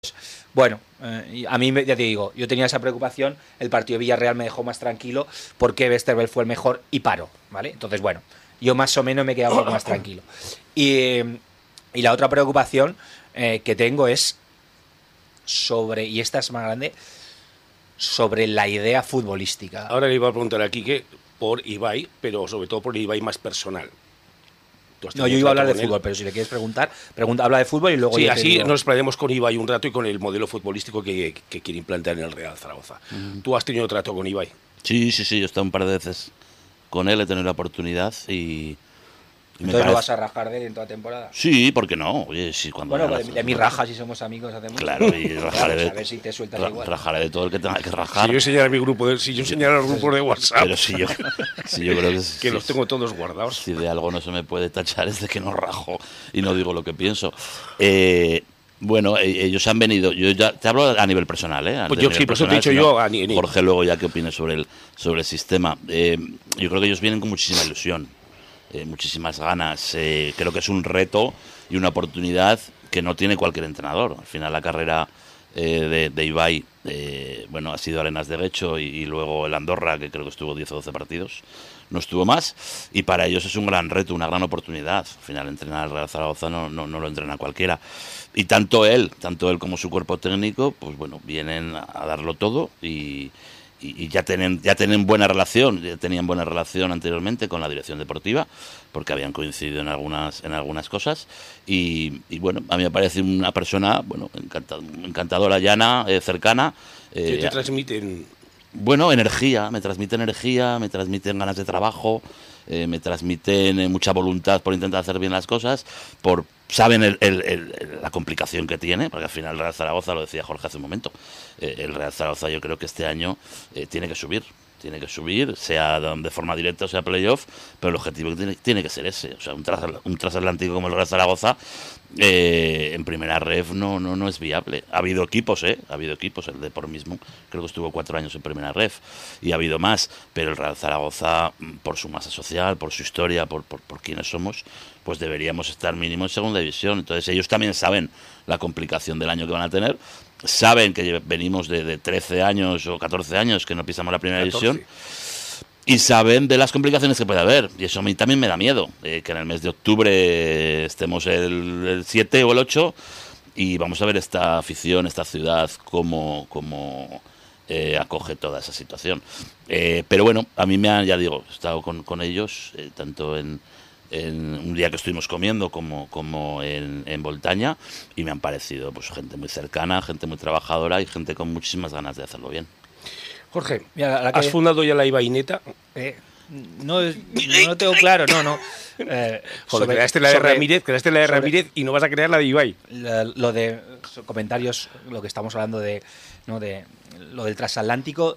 Bueno, a mí ya te digo, yo tenía esa preocupación, el partido de Villarreal me dejó más tranquilo porque Westerveld fue el mejor y paró, ¿vale? Entonces, bueno, yo más o menos me he quedado un poco más tranquilo. Y la otra preocupación que tengo es sobre, y esta es más grande, sobre la idea futbolística. Ahora le iba a preguntar a Quique por Ibai, pero sobre todo por Ibai más personal. No, yo iba a hablar de fútbol, pero si le quieres preguntar, habla de fútbol y luego sí, yo así digo... nos perdemos con Ibai un rato y con el modelo futbolístico que quiere implantar en el Real Zaragoza. ¿Tú has tenido trato con Ibai? Sí, yo he estado un par de veces con él, he tenido la oportunidad y ¿Entonces lo vas a rajar de él en toda temporada? Sí, ¿por qué no? Oye, sí, cuando bueno, de mi raja, si somos amigos, hacemos... Claro, y rajaré de... A ver si te sueltas igual. Rajaré de todo el que tenga que rajar. Si yo enseñara mi grupo los grupos de WhatsApp... Pero si yo creo que los tengo todos guardados. Si de algo no se me puede tachar es de que no rajo y no digo lo que pienso. Bueno, ellos han venido... Yo ya te hablo a nivel personal, ¿eh? Pues yo sí, por eso te he dicho yo... Jorge luego ya qué opine sobre el sistema. Yo creo que ellos vienen con muchísima ilusión. Muchísimas ganas. Creo que es un reto y una oportunidad que no tiene cualquier entrenador. Al final la carrera de Ibai ha sido Arenas de Guecho y luego el Andorra, que creo que estuvo 10 o 12 partidos, no estuvo más, y para ellos es un gran reto, una gran oportunidad. Al final entrenar al Real Zaragoza no lo entrena cualquiera, y tanto él como su cuerpo técnico pues bueno, vienen a darlo todo y ya tenían buena relación anteriormente con la dirección deportiva, porque habían coincidido en algunas cosas, y bueno, a mí me parece una persona encantadora, llana, cercana. ¿Qué te transmiten? Bueno, me transmiten ganas de trabajo, me transmiten mucha voluntad por intentar hacer bien las cosas, saben la complicación que tiene, porque al final el Real Zaragoza, lo decía Jorge hace un momento, el Real Zaragoza yo creo que este año tiene que subir, sea de forma directa o sea playoff, pero el objetivo tiene que ser ese. O sea, un transatlántico como el Real Zaragoza en primera ref no es viable. Ha habido equipos, el Depor mismo creo que estuvo 4 años en primera ref, y ha habido más, pero el Real Zaragoza, por su masa social, por su historia, por quienes somos, pues deberíamos estar mínimo en segunda división. Entonces ellos también saben la complicación del año que van a tener, saben que venimos de 13 años o 14 años que no pisamos la primera división, y saben de las complicaciones que puede haber, y eso a mí también me da miedo, que en el mes de octubre estemos el 7 o el 8 y vamos a ver esta afición, esta ciudad cómo acoge toda esa situación. Pero bueno, a mí ya digo, he estado con ellos tanto en un día que estuvimos comiendo como en Voltaña, y me han parecido pues gente muy cercana, gente muy trabajadora y gente con muchísimas ganas de hacerlo bien. Jorge, ¿has fundado ya la Ibaineta? No lo tengo claro, no. Creaste la de Ramírez y no vas a crear la de Ibai. Lo de comentarios, lo que estamos hablando de lo del transatlántico.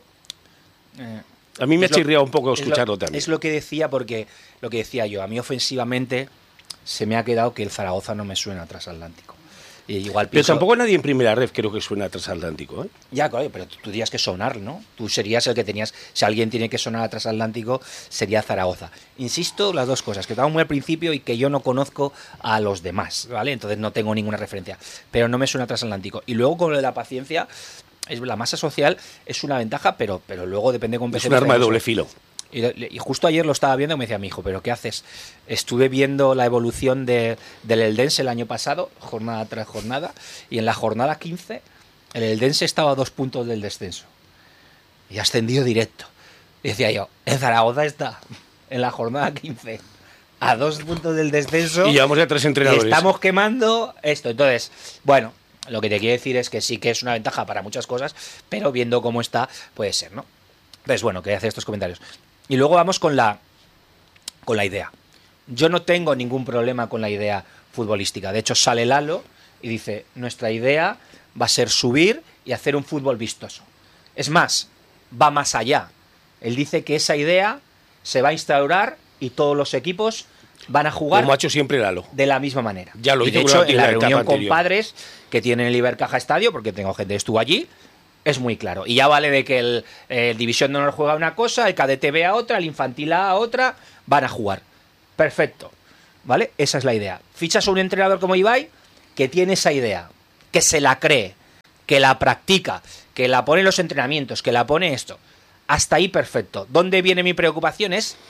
A mí me ha chirriado un poco escucharlo también. Es lo que decía, porque lo que decía yo, a mí ofensivamente se me ha quedado que el Zaragoza no me suena transatlántico. Y igual pero tampoco nadie en primera ref creo que suena transatlántico, ¿eh? Ya, claro, pero tú tendrías que sonar, ¿no? Tú serías el que tenías... Si alguien tiene que sonar a transatlántico, sería Zaragoza. Insisto, las dos cosas, que estamos muy al principio y que yo no conozco a los demás, ¿vale? Entonces no tengo ninguna referencia. Pero no me suena transatlántico. Y luego con lo de la paciencia, la masa social es una ventaja, pero luego depende con... Es un arma de doble filo. Y justo ayer lo estaba viendo y me decía mi hijo, ¿pero qué haces? Estuve viendo la evolución del Eldense el año pasado, jornada tras jornada, y en la jornada 15 el Eldense estaba a 2 puntos del descenso. Y ascendido directo. Y decía yo, en Zaragoza está en la jornada 15 a 2 puntos del descenso. Y llevamos ya 3 entrenadores. Y estamos quemando esto. Entonces, bueno, lo que te quiero decir es que sí que es una ventaja para muchas cosas, pero viendo cómo está, puede ser, ¿no? Entonces, bueno, quería hacer estos comentarios. Y luego vamos con la idea. Yo no tengo ningún problema con la idea futbolística. De hecho, sale Lalo y dice, nuestra idea va a ser subir y hacer un fútbol vistoso. Es más, va más allá. Él dice que esa idea se va a instaurar y todos los equipos van a jugar, como ha hecho siempre Lalo, de la misma manera. Ya lo y hizo, de hecho, en la reunión con anterior. padres que tienen el Ibercaja Estadio, porque tengo gente que estuvo allí, es muy claro. Y ya vale de que el División de Honor juega una cosa, el Cadete B a otra, el Infantil A a otra, van a jugar. Perfecto. ¿Vale? Esa es la idea. Fichas a un entrenador como Ibai que tiene esa idea, que se la cree, que la practica, que la pone en los entrenamientos, que la pone esto. Hasta ahí perfecto. ¿Dónde viene mi preocupación?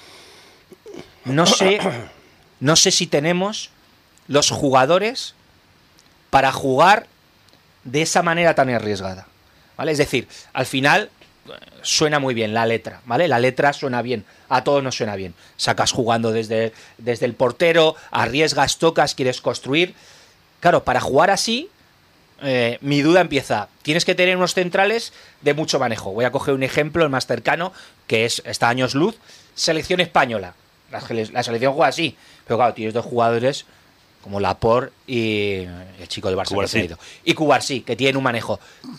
No sé si tenemos los jugadores para jugar de esa manera tan arriesgada, ¿vale? Es decir, al final suena muy bien la letra, ¿vale? La letra suena bien, a todos nos suena bien. Sacas jugando desde el portero, arriesgas, tocas, quieres construir. Claro, para jugar así, mi duda empieza. Tienes que tener unos centrales de mucho manejo. Voy a coger un ejemplo, el más cercano, que está a años luz. Selección española. La selección juega así. Pero claro, tienes dos jugadores como Laporte y el chico del Barça. Y Cubarsí, que tienen un manejo.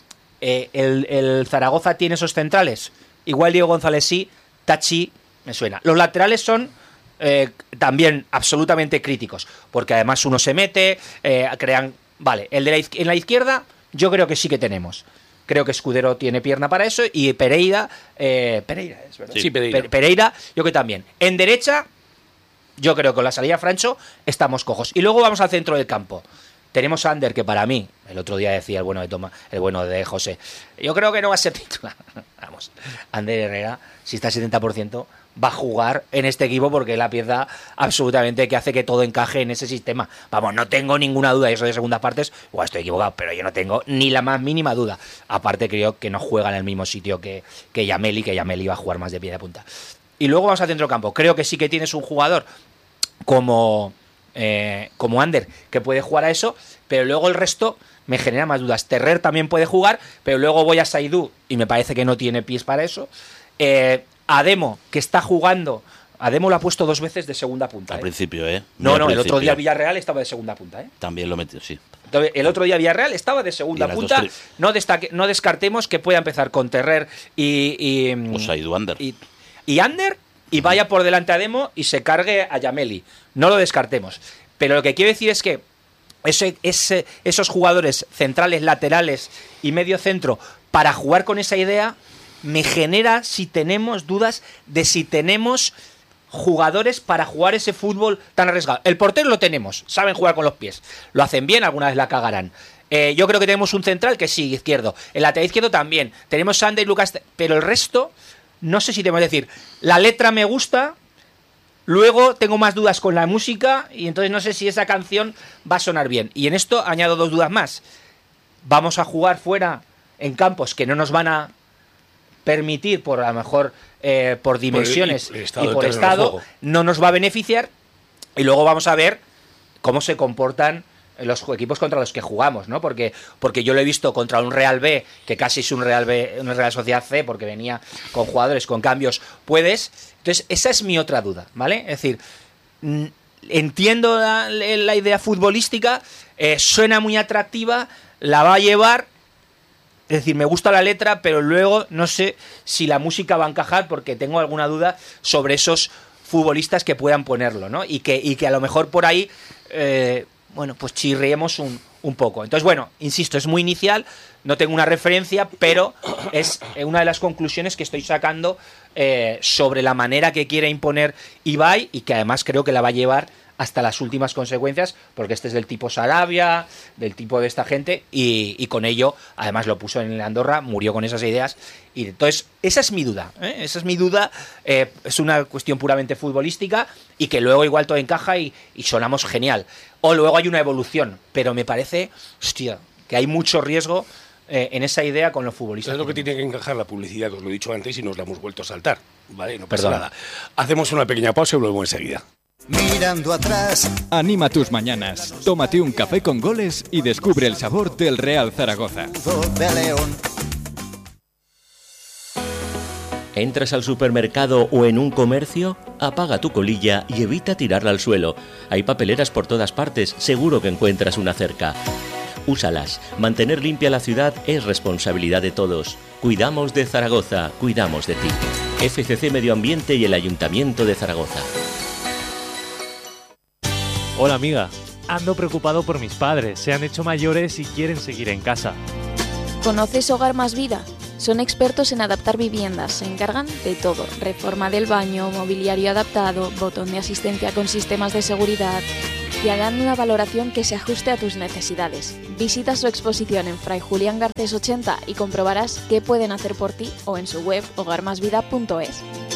El Zaragoza tiene esos centrales. Igual Diego González sí, Tachi me suena. Los laterales son también absolutamente críticos, porque además uno se mete, crean... Vale, en la izquierda yo creo que sí que tenemos. Creo que Escudero tiene pierna para eso y Pereira... Pereira es, ¿verdad? Sí, Pereira. Pereira, yo que también. En derecha, yo creo que con la salida de Francho estamos cojos. Y luego vamos al centro del campo. Tenemos a Ander, que para mí, el otro día decía el bueno de José, yo creo que no va a ser titular. Vamos, Ander Herrera, si está al 70%, va a jugar en este equipo porque es la pieza absolutamente que hace que todo encaje en ese sistema. Vamos, no tengo ninguna duda, eso de segundas partes, igual estoy equivocado, pero yo no tengo ni la más mínima duda. Aparte creo que no juega en el mismo sitio que Yameli, que Yameli va a jugar más de pie de punta. Y luego vamos al centro campo. Creo que sí que tienes un jugador como Ander, que puede jugar a eso, pero luego el resto me genera más dudas. Terrer también puede jugar, pero luego voy a Saidú y me parece que no tiene pies para eso. Ademo, que está jugando, Ademo lo ha puesto 2 veces de segunda punta. Al principio, ¿eh? No, el otro día Villarreal estaba de segunda punta, ¿eh? También lo metió, sí. Entonces, el otro día Villarreal estaba de segunda punta. No descartemos que pueda empezar con Terrer o Saidú Ander. Y Ander, y vaya por delante a Ademo y se cargue a Yameli. No lo descartemos. Pero lo que quiero decir es que esos jugadores centrales, laterales y medio centro, para jugar con esa idea, me genera si tenemos dudas de si tenemos jugadores para jugar ese fútbol tan arriesgado. El portero lo tenemos, saben jugar con los pies. Lo hacen bien, alguna vez la cagarán. Yo creo que tenemos un central que sí, izquierdo. El lateral izquierdo también. Tenemos Sander y Lucas, pero el resto... No sé si tenemos que decir, la letra me gusta, luego tengo más dudas con la música y entonces no sé si esa canción va a sonar bien. Y en esto añado 2 dudas más. Vamos a jugar fuera en campos que no nos van a permitir, por a lo mejor por dimensiones y por estado, no nos va a beneficiar. Y luego vamos a ver cómo se comportan los equipos contra los que jugamos, ¿no? Porque yo lo he visto contra un Real B, que casi es un Real B, una Real Sociedad C, porque venía con jugadores, con cambios, puedes. Entonces, esa es mi otra duda, ¿vale? Es decir, entiendo la idea futbolística, suena muy atractiva, la va a llevar, es decir, me gusta la letra, pero luego no sé si la música va a encajar, porque tengo alguna duda sobre esos futbolistas que puedan ponerlo, ¿no? Y que a lo mejor por ahí... bueno, pues chirriemos un poco. Entonces, bueno, insisto, es muy inicial, no tengo una referencia, pero es una de las conclusiones que estoy sacando sobre la manera que quiere imponer Ibai y que además creo que la va a llevar hasta las últimas consecuencias, porque este es del tipo Sarabia, del tipo de esta gente, y con ello, además lo puso en el Andorra, murió con esas ideas, y entonces, esa es mi duda, esa es mi duda, es una cuestión puramente futbolística, y que luego igual todo encaja y sonamos genial, o luego hay una evolución, pero me parece, hostia, que hay mucho riesgo en esa idea con los futbolistas. Es lo que tiene que encajar la publicidad, que os lo he dicho antes y nos la hemos vuelto a saltar, ¿vale? No pasa nada. Hacemos una pequeña pausa y volvemos enseguida. Mirando atrás. Anima tus mañanas. Tómate un café con goles y descubre el sabor del Real Zaragoza. De León. ¿Entras al supermercado o en un comercio? Apaga tu colilla y evita tirarla al suelo. Hay papeleras por todas partes, seguro que encuentras una cerca. Úsalas. Mantener limpia la ciudad es responsabilidad de todos. Cuidamos de Zaragoza, cuidamos de ti. FCC Medio Ambiente y el Ayuntamiento de Zaragoza. Hola amiga, ando preocupado por mis padres, se han hecho mayores y quieren seguir en casa. ¿Conoces Hogar Más Vida? Son expertos en adaptar viviendas, se encargan de todo, reforma del baño, mobiliario adaptado, botón de asistencia con sistemas de seguridad. te harán una valoración que se ajuste a tus necesidades. Visita su exposición en Fray Julián Garcés 80 y comprobarás qué pueden hacer por ti o en su web hogarmasvida.es.